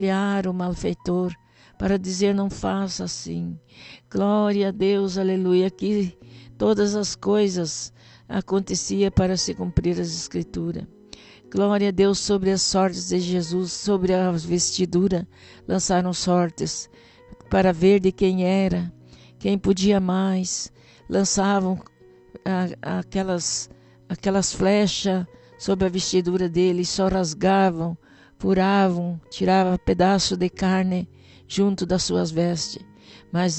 o malfeitor, para dizer: não faça assim. Glória a Deus, aleluia, que todas as coisas aconteciam para se cumprir as Escrituras. Glória a Deus, sobre as sortes de Jesus, sobre a vestidura, lançaram sortes para ver de quem era, quem podia mais. Lançavam aquelas flechas sobre a vestidura dele, só rasgavam, furavam, tiravam pedaço de carne junto das suas vestes. Mas